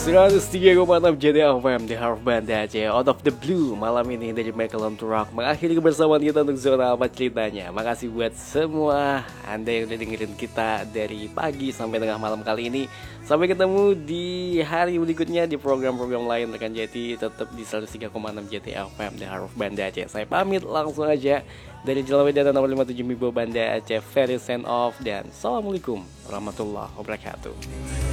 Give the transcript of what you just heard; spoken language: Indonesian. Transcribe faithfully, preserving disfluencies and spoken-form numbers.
seratus tiga koma enam J T F M di Harf Banda Aceh. Out of the Blue malam ini dari Michael to Rock mengakhiri kebersamaan kita untuk zona apa ceritanya. Makasih buat semua Anda yang udah dengerin kita dari pagi sampai tengah malam kali ini. Sampai ketemu di hari berikutnya di program-program lain rekan Jati. Tetap di seratus tiga koma enam J T F M di Harf Banda Aceh. Saya pamit langsung aja dari Jalan Wedana nomor lima puluh tujuh Mibo Banda Aceh. Very send off dan assalamualaikum warahmatullahi wabarakatuh.